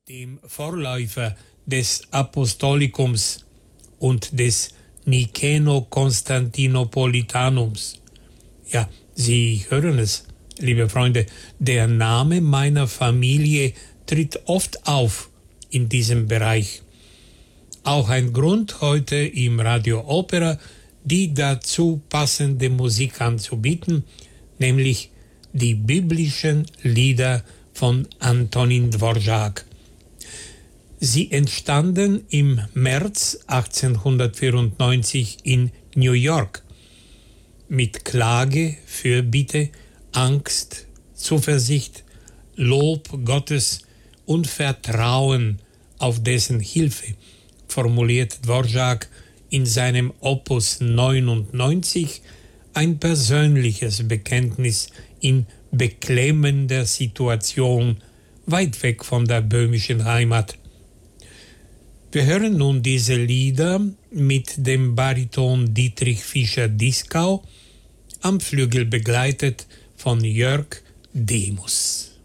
dem Vorläufer des Apostolikums und des Nicäno-Konstantinopolitanums. Ja, Sie hören es, liebe Freunde, der Name meiner Familie tritt oft auf in diesem Bereich. Auch ein Grund, heute im Radio Opera die dazu passende Musik anzubieten, nämlich die biblischen Lieder von Antonín Dvořák. Sie entstanden im März 1894 in New York mit Klage, Fürbitte, Angst, Zuversicht, Lob Gottes und Vertrauen auf dessen Hilfe, formuliert Dvořák in seinem Opus 99 ein persönliches Bekenntnis in beklemmender Situation weit weg von der böhmischen Heimat. Wir hören nun diese Lieder mit dem Bariton Dietrich Fischer-Dieskau, am Flügel begleitet von Jörg Demus.